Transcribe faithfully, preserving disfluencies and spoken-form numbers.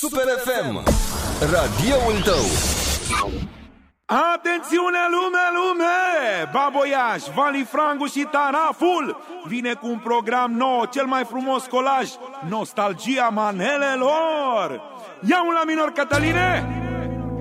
Super F M, radioul tău. Atențiune lume, lume! Baboiaș, Vali Frangu și Taraful vine cu un program nou, cel mai frumos colaj, nostalgia manelelor. Ia un la minor, Cătăline!